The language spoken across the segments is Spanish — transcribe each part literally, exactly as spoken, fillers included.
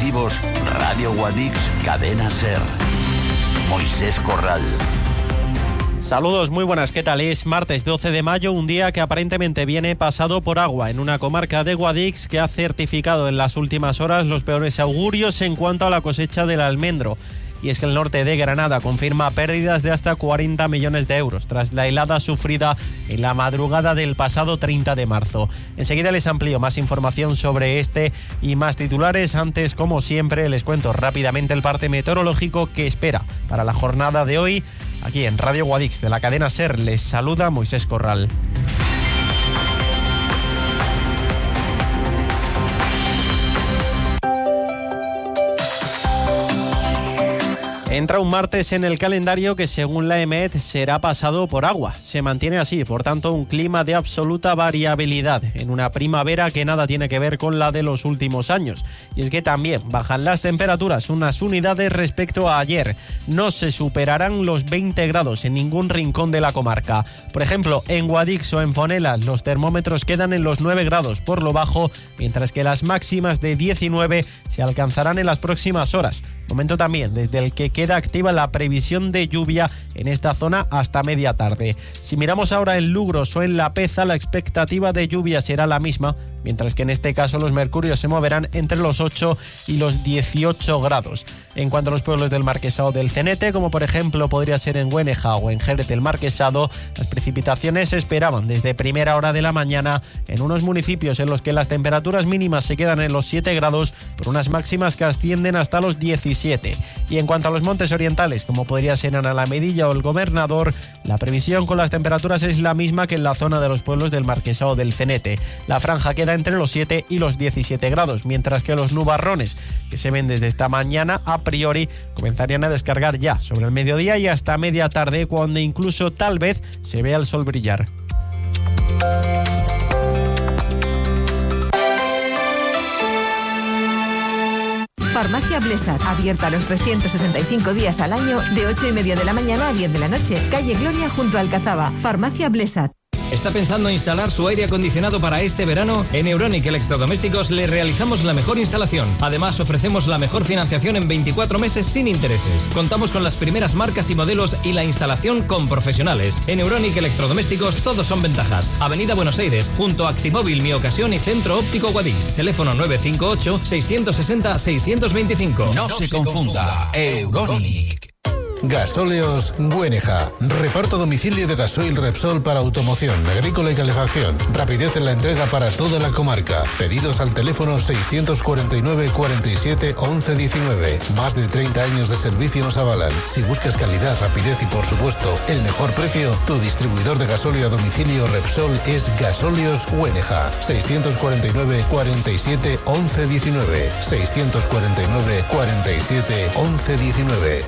informativos, Radio Guadix, Cadena SER. Moisés Corral. Saludos, muy buenas, ¿qué tal? Es martes doce de mayo, un día que aparentemente viene pasado por agua en una comarca de Guadix que ha certificado en las últimas horas los peores augurios en cuanto a la cosecha del almendro. Y es que el norte de Granada confirma pérdidas de hasta cuarenta millones de euros tras la helada sufrida en la madrugada del pasado treinta de marzo. Enseguida les amplío más información sobre este y más titulares. Antes, como siempre, les cuento rápidamente el parte meteorológico que espera para la jornada de hoy. Aquí en Radio Guadix de la cadena SER les saluda Moisés Corral. Entra un martes en el calendario que según la EMET será pasado por agua. Se mantiene así, por tanto, un clima de absoluta variabilidad en una primavera que nada tiene que ver con la de los últimos años. Y es que también bajan las temperaturas unas unidades respecto a ayer. No se superarán los veinte grados en ningún rincón de la comarca. Por ejemplo, en Guadix o en Fonelas los termómetros quedan en los nueve grados por lo bajo, mientras que las máximas de diecinueve se alcanzarán en las próximas horas. Momento también desde el que queda activa la previsión de lluvia en esta zona hasta media tarde. Si miramos ahora en Lugros o en La Peza, la expectativa de lluvia será la misma, mientras que en este caso los mercurios se moverán entre los ocho y los dieciocho grados. En cuanto a los pueblos del Marquesado del Cenete, como por ejemplo podría ser en Güeneja o en Jerez del Marquesado, las precipitaciones se esperaban desde primera hora de la mañana en unos municipios en los que las temperaturas mínimas se quedan en los siete grados, por unas máximas que ascienden hasta los diecisiete. Y en cuanto a los montes orientales, como podría ser en Alamedilla o el Gobernador, la previsión con las temperaturas es la misma que en la zona de los pueblos del Marquesado del Cenete. La franja queda entre los siete y los diecisiete grados, mientras que los nubarrones que se ven desde esta mañana a priori comenzarían a descargar ya sobre el mediodía y hasta media tarde, cuando incluso tal vez se vea el sol brillar. Farmacia Blesat, abierta los trescientos sesenta y cinco días al año, de ocho y media de la mañana a diez de la noche. Calle Gloria junto a Alcazaba. Farmacia Blesat. ¿Está pensando instalar su aire acondicionado para este verano? En Euronic Electrodomésticos le realizamos la mejor instalación. Además, ofrecemos la mejor financiación en veinticuatro meses sin intereses. Contamos con las primeras marcas y modelos y la instalación con profesionales. En Euronic Electrodomésticos todos son ventajas. Avenida Buenos Aires, junto a Actimóvil Mi Ocasión y Centro Óptico Guadix. Teléfono nueve cinco ocho, seis seis cero, seis dos cinco. No, no se, se confunda. Euronic. Gasóleos Güeneja. Reparto a domicilio de gasoil Repsol para automoción, agrícola y calefacción. Rapidez en la entrega para toda la comarca. Pedidos al teléfono seiscientos cuarenta y nueve, cuarenta y siete, once diecinueve. Más de treinta años de servicio nos avalan. Si buscas calidad, rapidez y por supuesto el mejor precio, tu distribuidor de gasóleo a domicilio Repsol es Gasóleos Güeneja. seiscientos cuarenta y nueve, cuarenta y siete, once diecinueve. seiscientos cuarenta y nueve, cuarenta y siete, once diecinueve.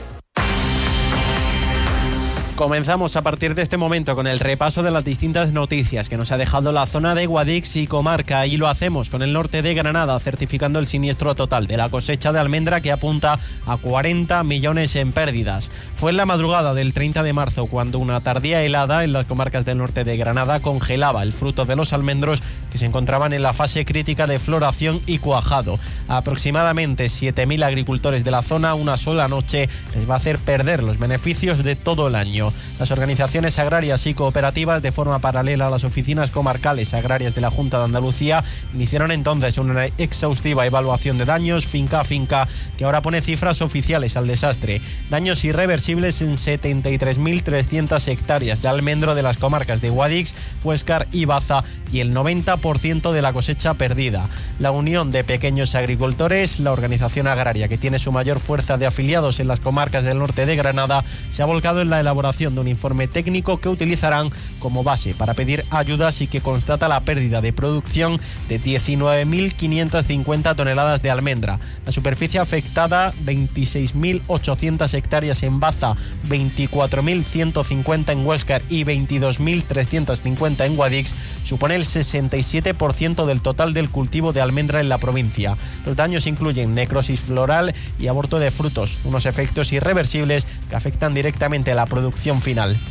Comenzamos a partir de este momento con el repaso de las distintas noticias que nos ha dejado la zona de Guadix y comarca, y lo hacemos con el norte de Granada, certificando el siniestro total de la cosecha de almendra, que apunta a cuarenta millones en pérdidas. Fue en la madrugada del treinta de marzo cuando una tardía helada en las comarcas del norte de Granada congelaba el fruto de los almendros que se encontraban en la fase crítica de floración y cuajado. A aproximadamente siete mil agricultores de la zona, una sola noche les va a hacer perder los beneficios de todo el año. Las organizaciones agrarias y cooperativas, de forma paralela a las oficinas comarcales agrarias de la Junta de Andalucía, iniciaron entonces una exhaustiva evaluación de daños finca a finca, que ahora pone cifras oficiales al desastre. Daños irreversibles en setenta y tres mil trescientas hectáreas de almendro de las comarcas de Guadix, Huéscar y Baza, y el noventa por ciento de la cosecha perdida. La Unión de Pequeños Agricultores, la organización agraria que tiene su mayor fuerza de afiliados en las comarcas del norte de Granada, se ha volcado en la elaboración de un informe técnico que utilizarán como base para pedir ayudas y que constata la pérdida de producción de diecinueve mil quinientas cincuenta toneladas de almendra. La superficie afectada, veintiséis mil ochocientas hectáreas en Baza, veinticuatro mil ciento cincuenta en Huéscar y veintidós mil trescientos cincuenta en Guadix, supone el sesenta y siete por ciento del total del cultivo de almendra en la provincia. Los daños incluyen necrosis floral y aborto de frutos, unos efectos irreversibles que afectan directamente a la producción final.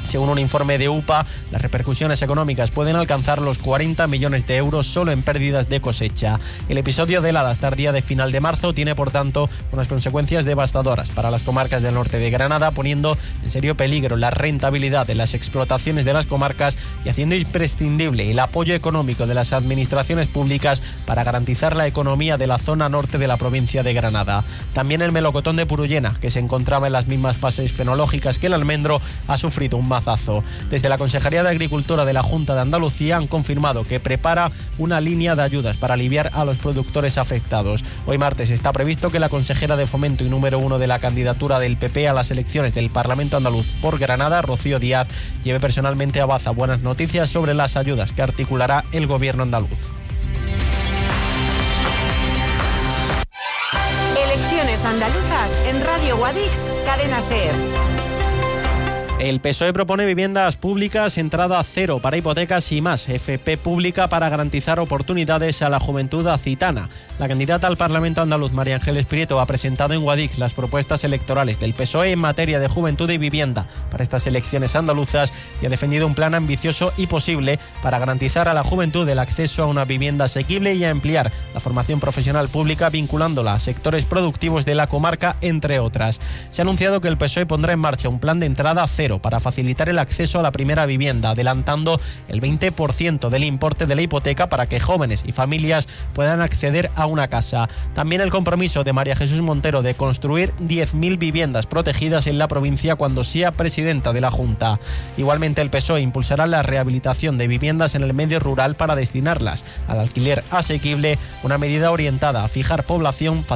Según un informe de U P A, las repercusiones económicas pueden alcanzar los cuarenta millones de euros solo en pérdidas de cosecha. El episodio de heladas tardía de final de marzo tiene, por tanto, unas consecuencias devastadoras para las comarcas del norte de Granada, poniendo en serio peligro la rentabilidad de las explotaciones de las comarcas y haciendo imprescindible el apoyo económico de las administraciones públicas para garantizar la economía de la zona norte de la provincia de Granada. También el melocotón de Purullena, que se encontraba en las mismas fases fenológicas que el almendro, ha sufrido un mazazo. Desde la Consejería de Agricultura de la Junta de Andalucía han confirmado que prepara una línea de ayudas para aliviar a los productores afectados. Hoy martes está previsto que la consejera de Fomento y número uno de la candidatura del P P a las elecciones del Parlamento andaluz por Granada, Rocío Díaz, lleve personalmente a Baza buenas noticias sobre las ayudas que articulará el gobierno andaluz. Elecciones andaluzas en Radio Guadix, Cadena SER. El P S O E propone viviendas públicas, entrada cero para hipotecas y más, F P pública para garantizar oportunidades a la juventud acitana. La candidata al Parlamento andaluz, María Ángeles Prieto, ha presentado en Guadix las propuestas electorales del P S O E en materia de juventud y vivienda para estas elecciones andaluzas y ha defendido un plan ambicioso y posible para garantizar a la juventud el acceso a una vivienda asequible y a ampliar la formación profesional pública vinculándola a sectores productivos de la comarca, entre otras. Se ha anunciado que el P S O E pondrá en marcha un plan de entrada cero para facilitar el acceso a la primera vivienda, adelantando el veinte por ciento del importe de la hipoteca para que jóvenes y familias puedan acceder a una casa. También el compromiso de María Jesús Montero de construir diez mil viviendas protegidas en la provincia cuando sea presidenta de la Junta. Igualmente el P S O E impulsará la rehabilitación de viviendas en el medio rural para destinarlas al alquiler asequible, una medida orientada a fijar población,